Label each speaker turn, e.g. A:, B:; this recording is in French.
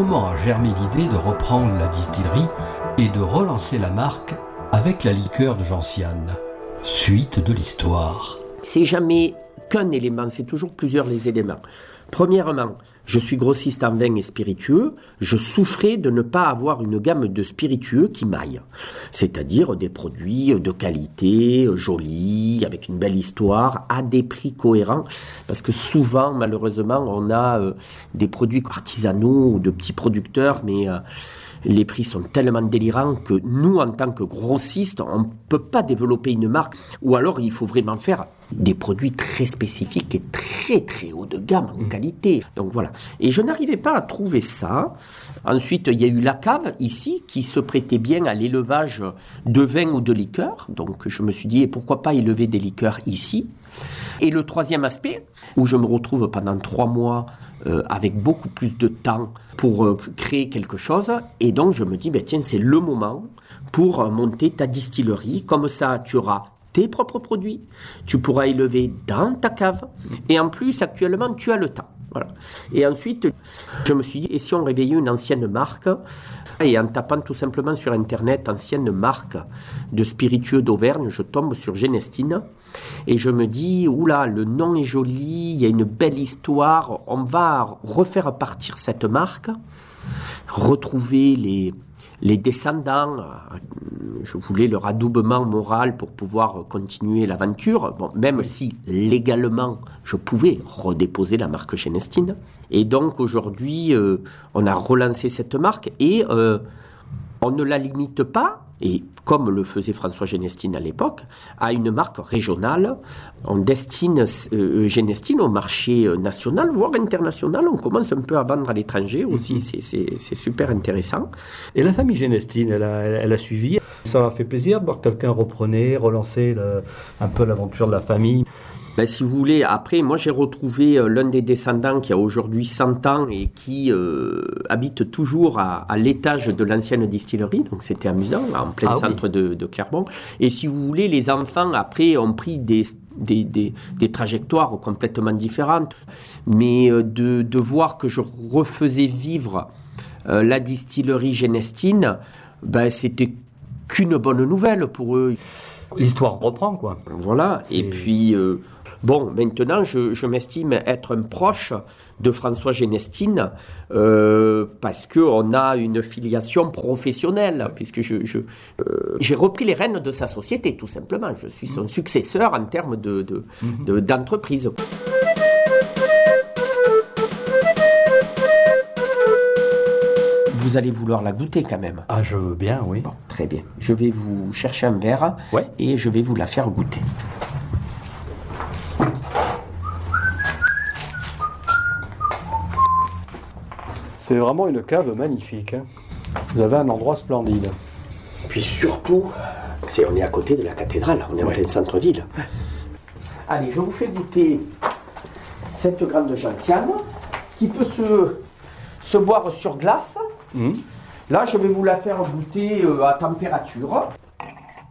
A: comment a germé l'idée de reprendre la distillerie et de relancer la marque avec la liqueur de Gentiane? Suite de l'histoire.
B: C'est jamais qu'un élément, c'est toujours plusieurs les éléments. Premièrement, je suis grossiste en vin et spiritueux, je souffrais de ne pas avoir une gamme de spiritueux qui m'aille. C'est-à-dire des produits de qualité, jolis, avec une belle histoire, à des prix cohérents. Parce que souvent, malheureusement, on a des produits artisanaux ou de petits producteurs, mais les prix sont tellement délirants que nous, en tant que grossistes, on ne peut pas développer une marque. Ou alors, il faut vraiment faire des produits très spécifiques et très très haut de gamme en qualité. Donc voilà. Et je n'arrivais pas à trouver ça. Ensuite, il y a eu la cave ici qui se prêtait bien à l'élevage de vin ou de liqueurs. Donc je me suis dit, pourquoi pas élever des liqueurs ici? Et le troisième aspect, où je me retrouve pendant 3 mois avec beaucoup plus de temps pour créer quelque chose. Et donc je me dis, tiens, c'est le moment pour monter ta distillerie. Comme ça, tu auras tes propres produits, tu pourras élever dans ta cave, et en plus, actuellement, tu as le temps. Voilà. Et ensuite, je me suis dit, et si on réveillait une ancienne marque, et en tapant tout simplement sur Internet, ancienne marque de spiritueux d'Auvergne, je tombe sur Genestine, et je me dis, oula, le nom est joli, il y a une belle histoire, on va refaire partir cette marque, retrouver les descendants, je voulais leur adoubement moral pour pouvoir continuer l'aventure, même si légalement je pouvais redéposer la marque Genestine. Et donc aujourd'hui, on a relancé cette marque et on ne la limite pas, et comme le faisait François Genestine à l'époque, à une marque régionale. On destine Genestine au marché national, voire international. On commence un peu à vendre à l'étranger aussi, c'est super intéressant.
A: Et la famille Genestine, elle a suivi. Ça leur fait plaisir de voir quelqu'un relancer un peu l'aventure de la famille.
B: Si vous voulez, après, moi j'ai retrouvé l'un des descendants qui a aujourd'hui 100 ans et qui habite toujours à l'étage de l'ancienne distillerie, donc c'était amusant, en plein centre de Clermont. Et si vous voulez, les enfants après ont pris des trajectoires complètement différentes, mais de voir que je refaisais vivre la distillerie Genestine, c'était qu'une bonne nouvelle pour eux.
A: L'histoire reprend, quoi.
B: Voilà, et puis... maintenant, je m'estime être un proche de François Genestine parce qu'on a une filiation professionnelle, puisque j'ai repris les rênes de sa société, tout simplement. Je suis son successeur en termes d'entreprise. Vous allez vouloir la goûter quand même.
A: Ah, je veux bien, oui.
B: Bon, très bien. Je vais vous chercher un verre et je vais vous la faire goûter.
A: C'est vraiment une cave magnifique. Vous avez un endroit splendide.
B: Puis surtout, on est à côté de la cathédrale, on est en plein centre-ville. Allez, je vous fais goûter cette grande gentiane qui peut se boire sur glace. Là, je vais vous la faire goûter à température.